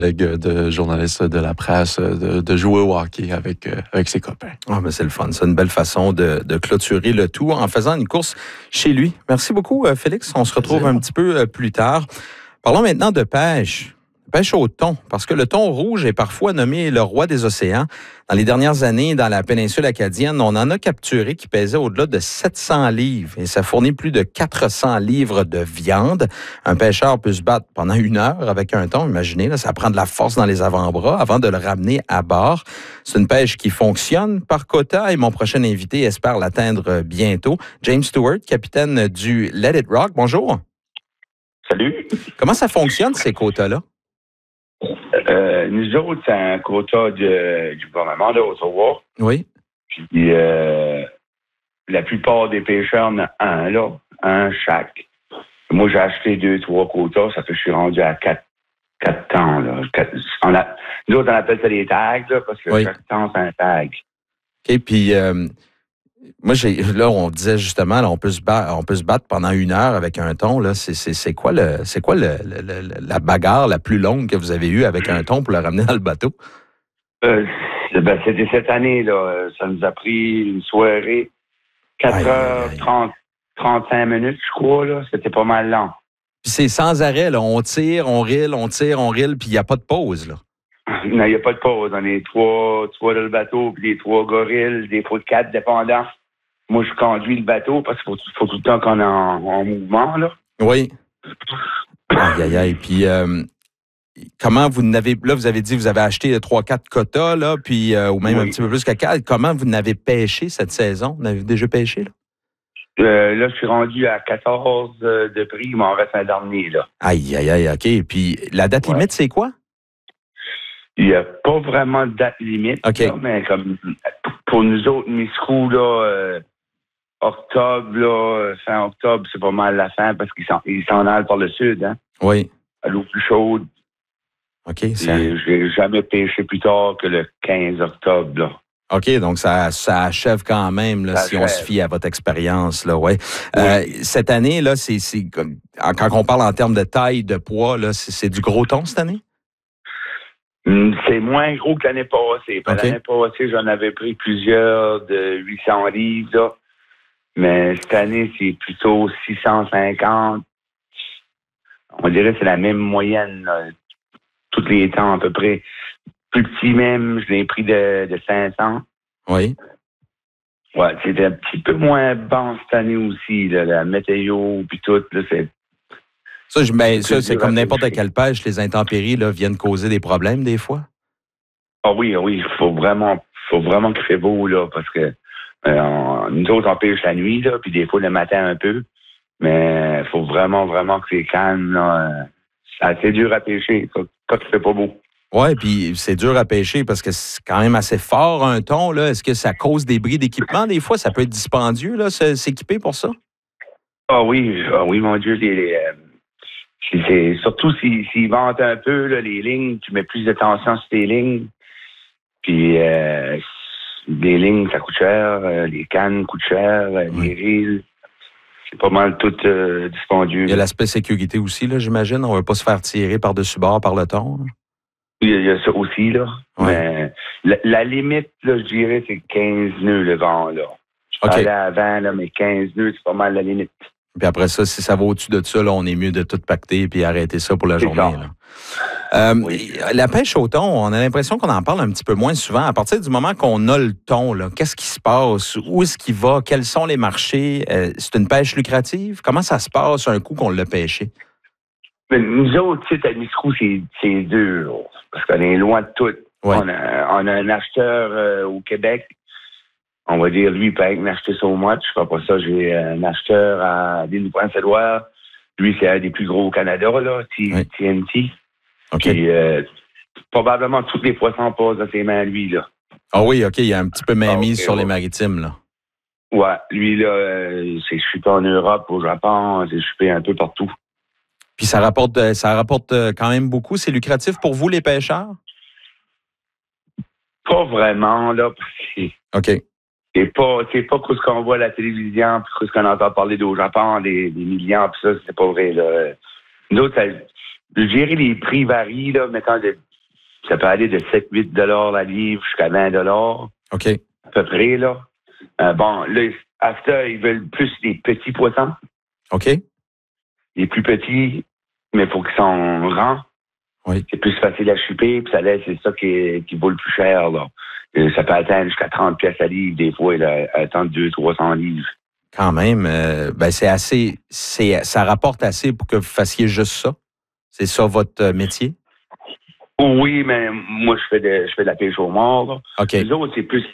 de journaliste de la presse, de jouer au hockey avec ses copains. Ah, mais c'est le fun. C'est une belle façon de clôturer le tout en faisant une course chez lui. Merci beaucoup, Félix. On se retrouve un petit peu plus tard. Parlons maintenant de pêche. Pêche au thon, parce que le thon rouge est parfois nommé le roi des océans. Dans les dernières années, dans la péninsule acadienne, on en a capturé qui pesaient au-delà de 700 livres et ça fournit plus de 400 livres de viande. Un pêcheur peut se battre pendant 1 heure avec un thon. Imaginez, là, ça prend de la force dans les avant-bras avant de le ramener à bord. C'est une pêche qui fonctionne par quota et mon prochain invité espère l'atteindre bientôt. James Stewart, capitaine du Let It Rock. Bonjour. Salut. Comment ça fonctionne, ces quotas-là? Nous autres, c'est un quota du gouvernement d'Ottawa. Oui. Puis, la plupart des pêcheurs en ont un chaque. Moi, j'ai acheté 2-3 quotas, ça fait que je suis rendu à 4 temps. Là. Nous autres, on appelle ça des tags, là, parce que chaque temps, c'est un tag. OK, puis moi, on disait justement, là, on peut se battre pendant 1 heure avec un thon. Là. C'est quoi la bagarre la plus longue que vous avez eue avec un thon pour le ramener dans le bateau? C'était cette année, là. Ça nous a pris une soirée, 4h30, 35 minutes, je crois. Là. C'était pas mal lent. Puis c'est sans arrêt, là. On tire, on rille, puis il n'y a pas de pause, là. Non, il n'y a pas de pause. On est trois dans le bateau, puis les 3 gorilles, des fois de 4 dépendants. Moi, je conduis le bateau parce qu'il faut tout le temps qu'on est en mouvement, là. Oui. Aïe. Puis, comment vous n'avez... Là, vous avez dit que vous avez acheté 3-4 quotas, là, puis, ou même un petit peu plus que 4. Comment vous n'avez pêché cette saison? Vous avez déjà pêché, là? Là, je suis rendu à 14 de prix. Il m'en reste un dernier, là. Aïe, OK. Puis, la date limite, c'est quoi? Il n'y a pas vraiment de date limite. OK. Là, mais comme pour nous autres, Miscou, là, octobre, là, fin octobre, c'est pas mal la fin parce qu'ils s'en allent par le sud, hein? Oui. À l'eau plus chaude. OK. Je n'ai jamais pêché plus tard que le 15 octobre, là. OK, donc ça achève quand même, là, si on se fie à votre expérience, là, ouais. Oui. Cette année, là, quand on parle en termes de taille, de poids, là, c'est du gros thon cette année? C'est moins gros que l'année passée. Okay. L'année passée, j'en avais pris plusieurs de 800 livres, là. Mais cette année, c'est plutôt 650. On dirait que c'est la même moyenne, là, tous les temps à peu près. Plus petit même, je l'ai pris de 500. Oui. Ouais, c'était un petit peu moins bon cette année aussi, là, la météo puis tout, là, c'est... Ça, c'est comme n'importe quelle pêche, les intempéries là, viennent causer des problèmes des fois? Ah oui, il faut vraiment qu'il fait beau, là, parce que nous autres, on pêche la nuit, là, puis des fois le matin un peu, mais il faut vraiment que c'est calme, là. C'est assez dur à pêcher, quand il fait pas beau. Oui, puis c'est dur à pêcher parce que c'est quand même assez fort, un thon, là. Est-ce que ça cause des bris d'équipement? Des fois, ça peut être dispendieux, là, s'équiper pour ça? Ah oui, mon Dieu, c'est surtout s'ils vendent un peu là, les lignes, tu mets plus de tension sur tes lignes. Puis les lignes, ça coûte cher, les cannes coûtent cher, les reels. C'est pas mal tout dispendieux. Il y a l'aspect sécurité aussi, là, j'imagine. On ne va pas se faire tirer par-dessus bord par le thon. Là. Il y a ça aussi, là. Ouais. Mais la limite, là, je dirais, c'est 15 nœuds le vent, là. Je parlais avant, là, mais 15 nœuds, c'est pas mal la limite. Puis après ça, si ça va au-dessus de ça, là, on est mieux de tout pacter puis arrêter ça pour la journée. Là. La pêche au thon, on a l'impression qu'on en parle un petit peu moins souvent. À partir du moment qu'on a le thon, là, qu'est-ce qui se passe? Où est-ce qu'il va? Quels sont les marchés? C'est une pêche lucrative? Comment ça se passe un coup qu'on l'a pêché? Mais nous autres, tu sais, à Miscou, c'est dur. Parce qu'on est loin de tout. Ouais. On a un acheteur au Québec. On va dire, lui, il peut m'acheter ça au match. Après ça, j'ai un acheteur à l'île du Prince-Édouard. Lui, c'est un des plus gros au Canada, là, TNT. OK. Puis, probablement, tous les poissons passent dans ses mains, lui, là. Ah oui, OK, il y a un petit peu mainmise sur les maritimes, là. Ouais, lui, là, c'est chupé en Europe, au Japon, c'est chupé un peu partout. Puis ça rapporte quand même beaucoup. C'est lucratif pour vous, les pêcheurs? Pas vraiment, là, parce que... OK. C'est pas ce qu'on voit à la télévision, puis ce qu'on entend parler au Japon, des millions, puis ça, c'est pas vrai, là. Nous autres, je dirais les prix varient, là, mettons, Ça peut aller de 7-8 $ la livre jusqu'à 20 $. OK. À peu près, là. Bon, là, after, ils veulent plus les petits poissons. OK. Les plus petits, mais il faut qu'ils sont rangs. Oui. C'est plus facile à chipper, puis ça laisse, c'est ça qui vaut le plus cher, là. Ça peut atteindre jusqu'à 30 pièces à livre, des fois, là, atteindre 200-300 livres. Quand même, c'est assez, ça rapporte assez pour que vous fassiez juste ça? C'est ça votre métier? Oui, mais moi, je fais de la pêche au mort, là. OK. Les autres, c'est plus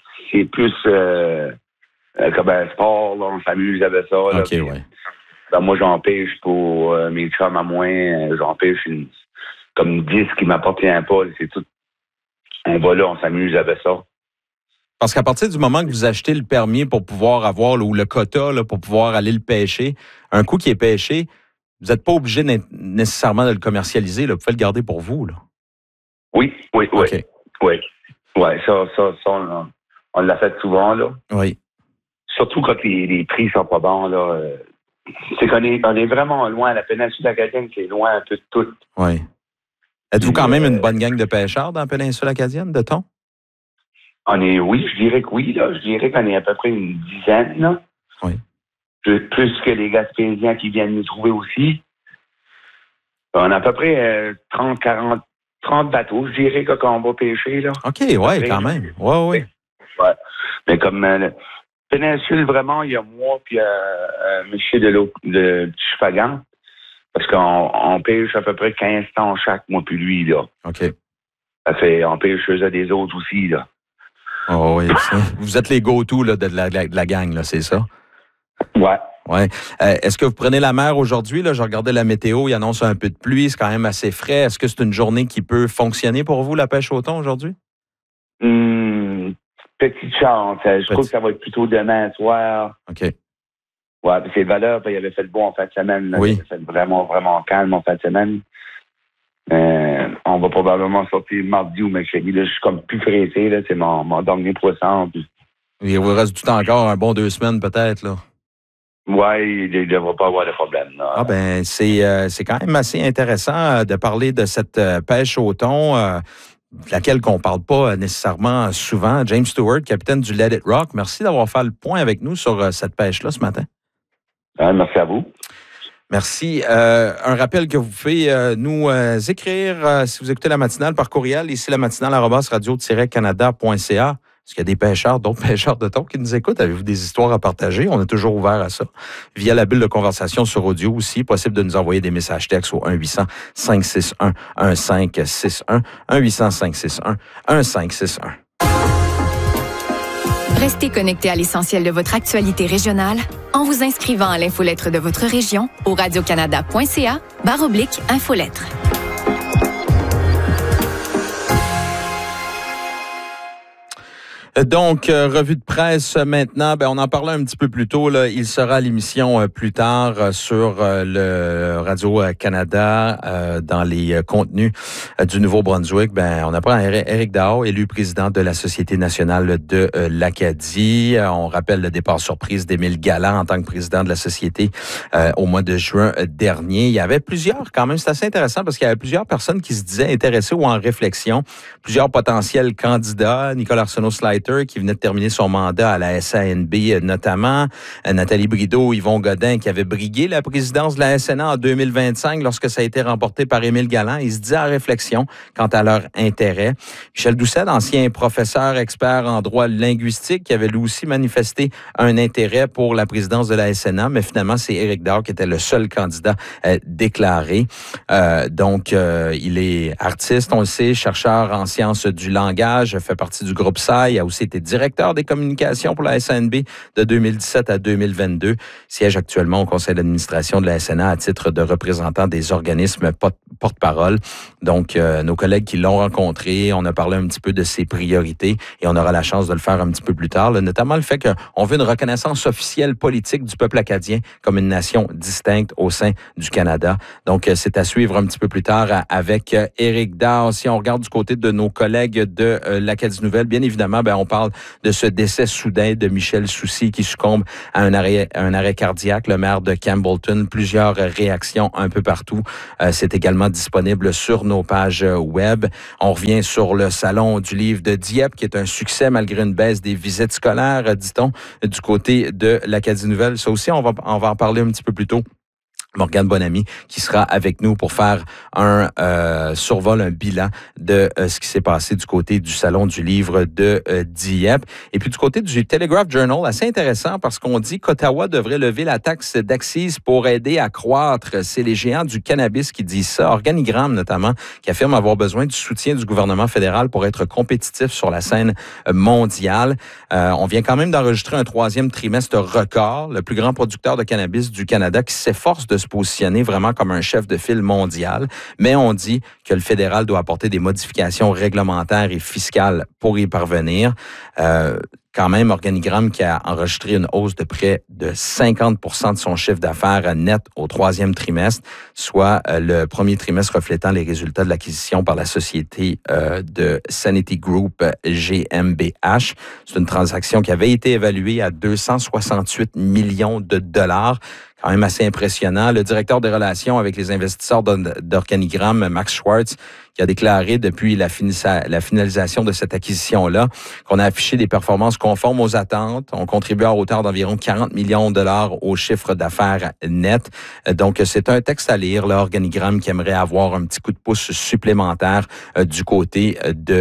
comme un sport, là, on s'amuse avec ça, là. OK, oui. Ben, moi, j'en pêche pour mes chums à moi, j'en pêche comme 10 qui m'appartiennent pas, c'est tout. On va là, on s'amuse avec ça. Parce qu'à partir du moment que vous achetez le permis pour pouvoir avoir, ou le quota là, pour pouvoir aller le pêcher, un coup qui est pêché, vous n'êtes pas obligé nécessairement de le commercialiser, là, vous pouvez le garder pour vous. Là. Oui. OK. Oui, ça on l'a fait souvent, là. Oui. Surtout quand les prix sont pas bons, là. C'est qu'on est vraiment loin. La péninsule acadienne, c'est loin un peu de tout. Oui. Êtes-vous quand même une bonne gang de pêcheurs dans la péninsule acadienne, de thon? Oui, je dirais que oui, là. Je dirais qu'on est à peu près une dizaine, là. Oui. Plus que les Gaspésiens qui viennent nous trouver aussi. On a à peu près 30 bateaux, je dirais, qu'on va pêcher, là. OK, oui, quand même. Oui. Ouais. Mais comme péninsule, vraiment, il y a moi puis monsieur de Chupagan. Parce qu'on pêche à peu près 15 temps chaque, moi puis lui, là. OK. Ça fait, on pêche chez des autres aussi, là. Oh oui, vous êtes les go-to là, de la gang, là, c'est ça? Ouais. Ouais. Est-ce que vous prenez la mer aujourd'hui? Là? Je regardais la météo, il annonce un peu de pluie, c'est quand même assez frais. Est-ce que c'est une journée qui peut fonctionner pour vous, la pêche au thon, aujourd'hui? Petite chance. Je trouve que ça va être plutôt demain soir. OK. Ouais, c'est le valeur, il avait fait le beau en fin de semaine. Là. Oui. Il avait fait vraiment, vraiment calme en fin de semaine. On va probablement sortir mardi ou mercredi. Là, je suis comme plus pressé. Là. C'est mon dernier poisson. Puis... Il vous reste du temps encore, un bon 2 semaines peut-être, là. Oui, il ne devrait pas avoir de problème. Là. Ah ben c'est quand même assez intéressant de parler de cette pêche au thon, de laquelle qu'on ne parle pas nécessairement souvent. James Stewart, capitaine du Let It Rock, merci d'avoir fait le point avec nous sur cette pêche-là ce matin. Merci à vous. Merci. Un rappel que vous pouvez nous écrire si vous écoutez la matinale par courriel, ici la matinale @radio-canada.ca. Est-ce qu'il y a des pêcheurs, d'autres pêcheurs de thon qui nous écoutent? Avez-vous des histoires à partager? On est toujours ouvert à ça. Via la bulle de conversation sur audio aussi, possible de nous envoyer des messages textes au 1-800-561-1561, 1-800-561-1561. Restez connecté à l'essentiel de votre actualité régionale en vous inscrivant à l'infolettre de votre région au radiocanada.ca/infolettre. Donc, revue de presse maintenant, on en parlait un petit peu plus tôt. Là, il sera à l'émission plus tard sur le Radio-Canada dans les contenus du Nouveau-Brunswick. On apprend Éric Daho, élu président de la Société nationale de l'Acadie. On rappelle le départ surprise d'Émile Galland en tant que président de la Société au mois de juin dernier. Il y avait plusieurs, quand même, c'est assez intéressant parce qu'il y avait plusieurs personnes qui se disaient intéressées ou en réflexion. Plusieurs potentiels candidats. Nicolas Arsenault-Slater, qui venait de terminer son mandat à la SANB notamment. Nathalie Brideau, Yvon Godin, qui avait brigué la présidence de la SNA en 2025 lorsque ça a été remporté par Émile Galland. Ils se disaient en réflexion quant à leur intérêt. Michel Doucet, ancien professeur expert en droit linguistique, qui avait lui aussi manifesté un intérêt pour la présidence de la SNA, mais finalement, c'est Éric Daho qui était le seul candidat déclaré. Donc, il est artiste, on le sait, chercheur en sciences du langage, fait partie du groupe SAI, il a aussi été directeur des communications pour la SANB de 2017 à 2022. Siège actuellement au conseil d'administration de la SNA à titre de représentant des organismes porte-parole. Donc, nos collègues qui l'ont rencontré, on a parlé un petit peu de ses priorités et on aura la chance de le faire un petit peu plus tard, là, notamment le fait qu'on veut une reconnaissance officielle politique du peuple acadien comme une nation distincte au sein du Canada. Donc, c'est à suivre un petit peu plus tard avec Éric Daho. Si on regarde du côté de nos collègues de l'Acadie Nouvelle, bien évidemment, on parle de ce décès soudain de Michel Soucy qui succombe à un arrêt cardiaque, le maire de Campbellton. Plusieurs réactions un peu partout. C'est également disponible sur nos pages web. On revient sur le Salon du livre de Dieppe, qui est un succès malgré une baisse des visites scolaires, dit-on, du côté de l'Acadie Nouvelle. Ça aussi, on va en parler un petit peu plus tôt. Morgane Bonamy qui sera avec nous pour faire un survol, un bilan de ce qui s'est passé du côté du Salon du livre de Dieppe. Et puis du côté du Telegraph Journal, assez intéressant parce qu'on dit qu'Ottawa devrait lever la taxe d'accise pour aider à croître. C'est les géants du cannabis qui disent ça. Organigramme notamment, qui affirme avoir besoin du soutien du gouvernement fédéral pour être compétitif sur la scène mondiale. On vient quand même d'enregistrer un 3e trimestre record, le plus grand producteur de cannabis du Canada qui s'efforce de se positionner vraiment comme un chef de file mondial, mais on dit que le fédéral doit apporter des modifications réglementaires et fiscales pour y parvenir. Quand même, Organigramme qui a enregistré une hausse de près de 50% de son chiffre d'affaires net au 3e trimestre, soit le premier trimestre reflétant les résultats de l'acquisition par la société de Sanity Group GmbH. C'est une transaction qui avait été évaluée à 268 millions de dollars. Quand même assez impressionnant. Le directeur des relations avec les investisseurs d'Organigramme, Max Schwartz, qui a déclaré depuis la finalisation de cette acquisition-là qu'on a affiché des performances conformes aux attentes. On contribue à hauteur d'environ 40 millions de dollars au chiffre d'affaires net. Donc, c'est un texte à lire, l'Organigramme, qui aimerait avoir un petit coup de pouce supplémentaire du côté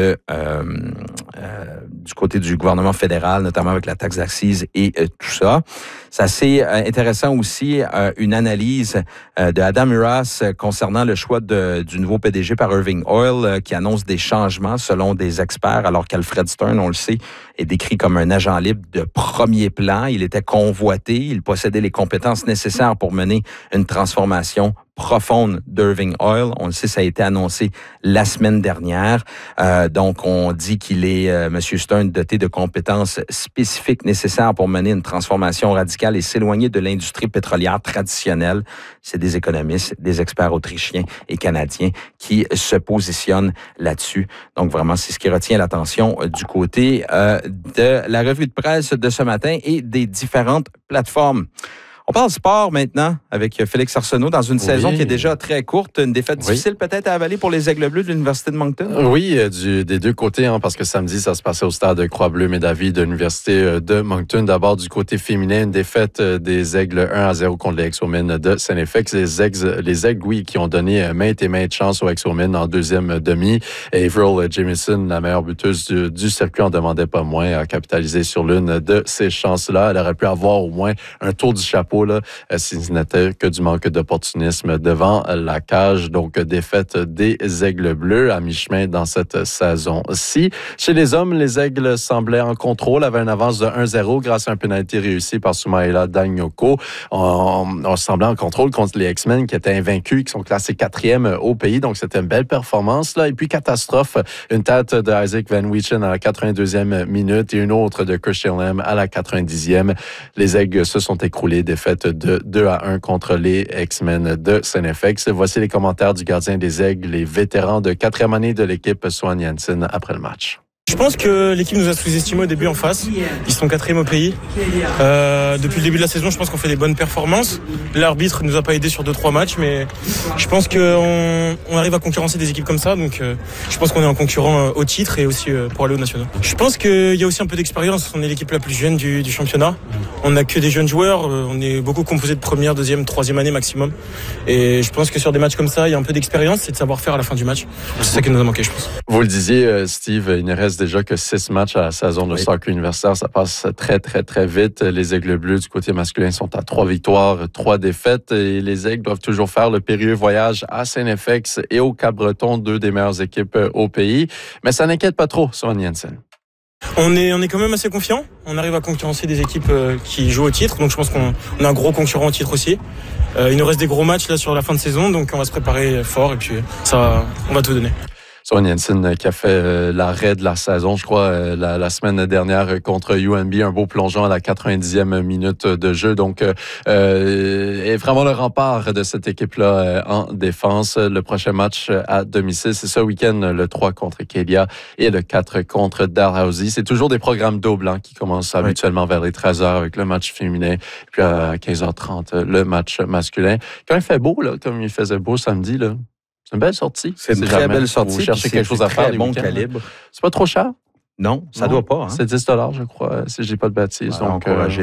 du gouvernement fédéral, notamment avec la taxe d'accise et tout ça. C'est assez intéressant aussi, une analyse de Adam Uras concernant le choix du nouveau PDG par Irving Oil, qui annonce des changements selon des experts, alors qu'Alfred Stern, on le sait, est décrit comme un agent libre de premier plan. Il était convoité, il possédait les compétences nécessaires pour mener une transformation profonde d'Irving Oil. On le sait, ça a été annoncé la semaine dernière. Donc, on dit qu'il est, M. Stern, doté de compétences spécifiques nécessaires pour mener une transformation radicale et s'éloigner de l'industrie pétrolière traditionnelle. C'est des économistes, des experts autrichiens et canadiens qui se positionnent là-dessus. Donc, vraiment, c'est ce qui retient l'attention du côté de la revue de presse de ce matin et des différentes plateformes. On parle sport maintenant avec Félix Arsenault dans une saison qui est déjà très courte. Une défaite difficile peut-être à avaler pour les Aigles Bleus de l'Université de Moncton? Oui, des deux côtés, parce que samedi, ça se passait au stade Croix-Bleu-Médavie de l'Université de Moncton. D'abord, du côté féminin, une défaite des Aigles 1-0 contre les Exomen de Saint-Effex. Les Aigles, oui, qui ont donné maintes et maintes chances aux Exomen en deuxième demi. Avril Jamieson, la meilleure buteuse du circuit, en demandait pas moins, à capitaliser sur l'une de ces chances-là. Elle aurait pu avoir au moins un tour du chapeau si ce n'était que du manque d'opportunisme devant la cage. Donc, défaite des Aigles Bleus à mi-chemin dans cette saison-ci. Chez les hommes, les Aigles semblaient en contrôle, avaient une avance de 1-0 grâce à un penalty réussi par Soumaïla Dagnoko. On semblait en contrôle contre les X-Men qui étaient invaincus, qui sont classés 4e au pays. Donc, c'était une belle performance, là. Et puis, catastrophe, une tête de Isaac Van Weechen à la 82e minute et une autre de Christian Lamb à la 90e. Les Aigles se sont écroulés, défaite de 2-1 contre les X-Men de Saint-Effex. Voici les commentaires du gardien des Aigles, les vétérans de 4e année de l'équipe, Swan Janssen, après le match. Je pense que l'équipe nous a sous-estimé au début en face. Ils sont 4e au pays. Depuis le début de la saison, je pense qu'on fait des bonnes performances. L'arbitre nous a pas aidé sur 2-3 matchs, mais je pense qu'on arrive à concurrencer des équipes comme ça. Donc, je pense qu'on est un concurrent au titre et aussi pour aller aux nationaux. Je pense qu'il y a aussi un peu d'expérience. On est l'équipe la plus jeune du championnat. On n'a que des jeunes joueurs. On est beaucoup composé de première, deuxième, troisième année maximum. Et je pense que sur des matchs comme ça, il y a un peu d'expérience et de savoir-faire à la fin du match. C'est ça qui nous a manqué, je pense. Vous le disiez, Steve, il ne reste déjà que 6 matchs à la saison de soccer universitaire. Ça passe très, très, très vite. Les Aigles Bleus du côté masculin sont à 3 victoires, 3 défaites. Et les Aigles doivent toujours faire le périlleux voyage à Saint-Effex et au Cap-Breton, 2 des meilleures équipes au pays. Mais ça n'inquiète pas trop, Swan Janssen. On est quand même assez confiant. On arrive à concurrencer des équipes qui jouent au titre. Donc je pense qu'on a un gros concurrent au titre aussi. Il nous reste des gros matchs là sur la fin de saison. Donc on va se préparer fort et puis ça, on va tout donner. Swan Jensen qui a fait l'arrêt de la saison, je crois, la semaine dernière contre UNB. Un beau plongeon à la 90e minute de jeu. Donc, est vraiment le rempart de cette équipe-là en défense. Le prochain match à domicile, c'est ce week-end, le 3 contre Kelia et le 4 contre Dalhousie. C'est toujours des programmes doubles qui commencent habituellement vers les 13h avec le match féminin, puis à 15h30, le match masculin. Quand il fait beau, là, comme il faisait beau samedi, là, c'est une belle sortie. C'est une très belle sortie. Vous cherchez quelque chose à faire. Bon calibre. C'est pas trop cher? Non, ça doit pas. C'est 10$, je crois, si je dis pas de bêtises. Donc, encourager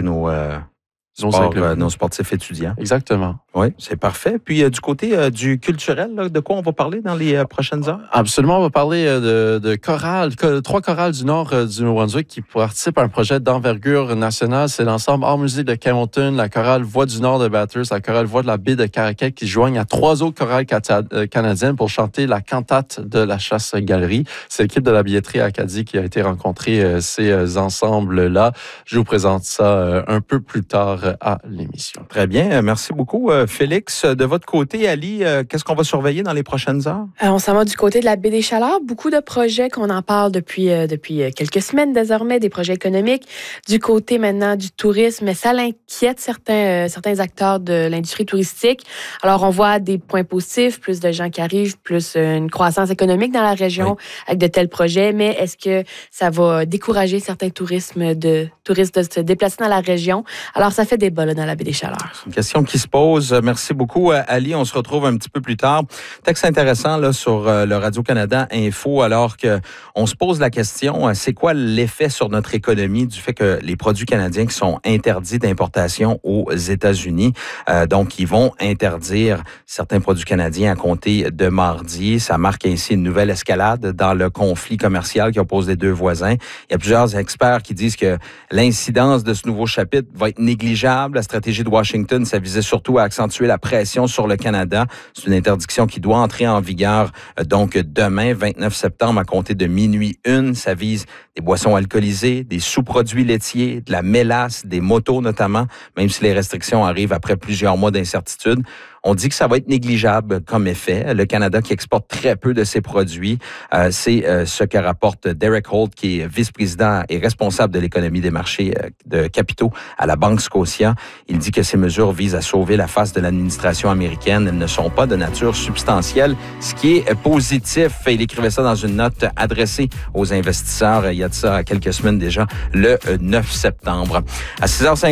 nos sportifs étudiants. Exactement. Oui, c'est parfait. Puis du côté du culturel, là, de quoi on va parler dans les prochaines heures? Absolument, on va parler de chorales, 3 chorales du nord du Nouveau-Brunswick qui participent à un projet d'envergure nationale. C'est l'ensemble Art Musique de Campbellton, la chorale Voix du Nord de Bathurst, la chorale Voix de la Baie de Caraquet qui joignent à 3 autres chorales canadiennes pour chanter la cantate de la chasse-galerie. C'est l'équipe de la billetterie Acadie qui a été rencontrer ces ensembles-là. Je vous présente ça un peu plus tard à l'émission. Très bien. Merci beaucoup, Félix. De votre côté, Ali, qu'est-ce qu'on va surveiller dans les prochaines heures? On s'en va du côté de la Baie des Chaleurs. Beaucoup de projets qu'on en parle depuis quelques semaines désormais, des projets économiques. Du côté maintenant du tourisme, mais ça l'inquiète certains acteurs de l'industrie touristique. Alors, on voit des points positifs, plus de gens qui arrivent, plus une croissance économique dans la région avec de tels projets. Mais est-ce que ça va décourager certains touristes de se déplacer dans la région? Alors, ça fait débat là, dans la Baie des Chaleurs. C'est une question qui se pose. Merci beaucoup, Ali. On se retrouve un petit peu plus tard. Texte intéressant là, sur le Radio-Canada Info, alors qu'on se pose la question, c'est quoi l'effet sur notre économie du fait que les produits canadiens qui sont interdits d'importation aux États-Unis, donc ils vont interdire certains produits canadiens à compter de mardi. Ça marque ainsi une nouvelle escalade dans le conflit commercial qui oppose les deux voisins. Il y a plusieurs experts qui disent que l'incidence de ce nouveau chapitre va être négligeable. La stratégie de Washington, ça visait surtout à accentuer la pression sur le Canada. C'est une interdiction qui doit entrer en vigueur donc demain, 29 septembre, à compter de minuit 1. Ça vise des boissons alcoolisées, des sous-produits laitiers, de la mélasse, des motos notamment, même si les restrictions arrivent après plusieurs mois d'incertitude. On dit que ça va être négligeable comme effet. Le Canada qui exporte très peu de ses produits, c'est ce que rapporte Derek Holt, qui est vice-président et responsable de l'économie des marchés de capitaux à la Banque Scotia. Il dit que ces mesures visent à sauver la face de l'administration américaine. Elles ne sont pas de nature substantielle, ce qui est positif. Il écrivait ça dans une note adressée aux investisseurs il y a de ça quelques semaines déjà, le 9 septembre. À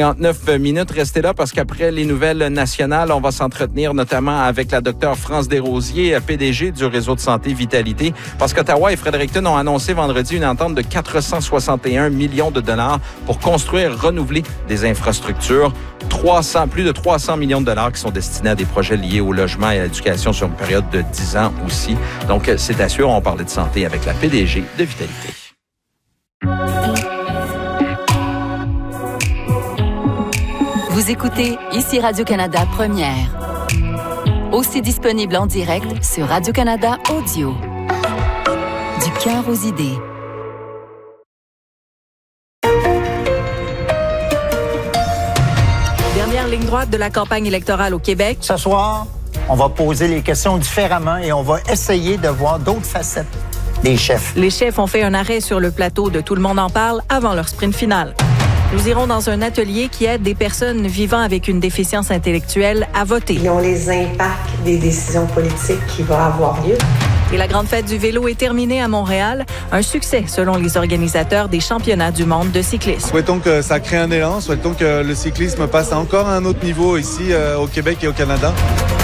6h59 restez là parce qu'après les nouvelles nationales, on va s'entretenir notamment avec la docteure France Desrosiers, PDG du réseau de santé Vitalité, parce qu'Ottawa et Fredericton ont annoncé vendredi une entente de 461 millions de dollars pour construire, renouveler des infrastructures. Plus de 300 millions de dollars qui sont destinés à des projets liés au logement et à l'éducation sur une période de 10 ans aussi. Donc, c'est assuré, on parlait de santé avec la PDG de Vitalité. Vous écoutez ici Radio-Canada Première. Aussi disponible en direct sur Radio-Canada Audio. Du cœur aux idées. Dernière ligne droite de la campagne électorale au Québec. Ce soir, on va poser les questions différemment et on va essayer de voir d'autres facettes des chefs. Les chefs ont fait un arrêt sur le plateau de Tout le monde en parle avant leur sprint final. Nous irons dans un atelier qui aide des personnes vivant avec une déficience intellectuelle à voter. Ils ont les impacts des décisions politiques qui vont avoir lieu. Et la grande fête du vélo est terminée à Montréal. Un succès selon les organisateurs des championnats du monde de cyclisme. Souhaitons que ça crée un élan, souhaitons que le cyclisme passe encore à un autre niveau ici au Québec et au Canada.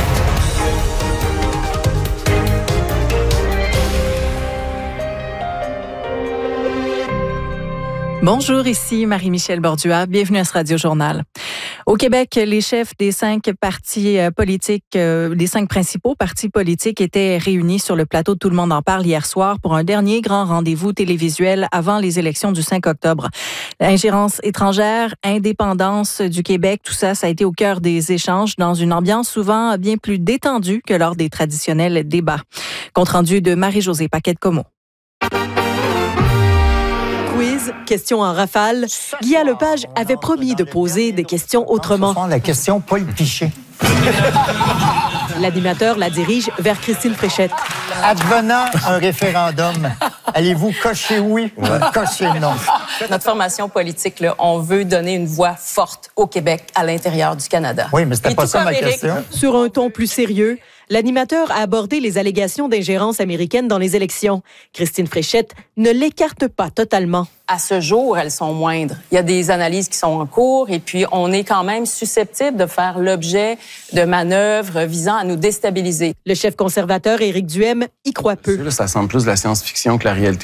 Bonjour, ici Marie-Michel Bordua. Bienvenue à ce Radio-Journal. Au Québec, les chefs des 5 partis politiques, les 5 principaux partis politiques étaient réunis sur le plateau de Tout le monde en parle hier soir pour un dernier grand rendez-vous télévisuel avant les élections du 5 octobre. L'ingérence étrangère, indépendance du Québec, tout ça, ça a été au cœur des échanges dans une ambiance souvent bien plus détendue que lors des traditionnels débats. Compte rendu de Marie-Josée Paquette-Comeau. Quiz, questions en rafale. Guy Lepage avait promis de poser des questions autrement. La question Paul Piché. L'animateur la dirige vers Christine Fréchette. Advenant un référendum, allez-vous cocher oui ou cocher non? Notre formation politique, là, on veut donner une voix forte au Québec à l'intérieur du Canada. Oui, mais c'était pas ça ma question. Sur un ton plus sérieux, l'animateur a abordé les allégations d'ingérence américaine dans les élections. Christine Fréchette ne l'écarte pas totalement. À ce jour, elles sont moindres. Il y a des analyses qui sont en cours et puis on est quand même susceptible de faire l'objet de manœuvres visant à nous déstabiliser. Le chef conservateur Éric Duhem y croit peu. Ça semble plus de la science-fiction que la réalité.